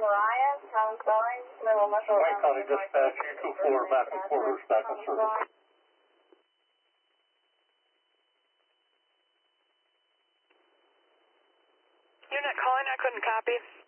Mariah, Tom Spelling, Little Muscle. Wayne County Dispatch, U24, back to quarters, back in service. Unit calling, I couldn't copy.